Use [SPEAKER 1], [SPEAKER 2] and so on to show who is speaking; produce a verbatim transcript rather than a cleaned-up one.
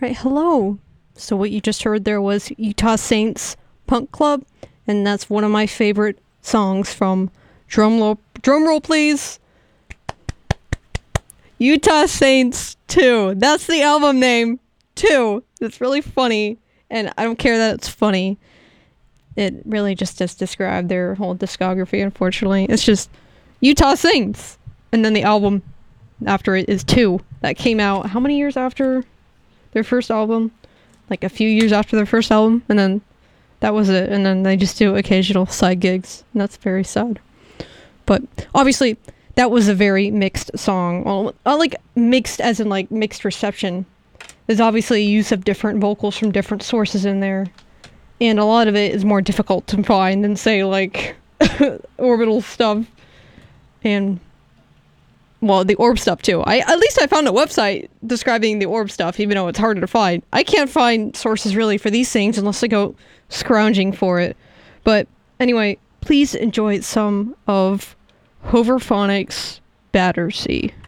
[SPEAKER 1] Right, hello. So what you just heard there was Utah Saints Punk Club, and that's one of my favorite songs from drum roll, drum roll please. Utah Saints two. That's the album name. two. It's really funny, and I don't care that it's funny. It really just does describe their whole discography, unfortunately. It's just Utah Saints. And then the album after it is two. That came out how many years after their first album? Like a few years after their first album. And then that was it. And then they just do occasional side gigs. And that's very sad. But obviously, that was a very mixed song. Well, not like mixed as in like mixed reception. There's obviously use of different vocals from different sources in there. And a lot of it is more difficult to find than, say, like, Orbital stuff. And, well, the Orb stuff, too. I At least I found a website describing the Orb stuff, even though it's harder to find. I can't find sources, really, for these things unless I go scrounging for it. But, anyway, please enjoy some of Hoverphonics' Battersea.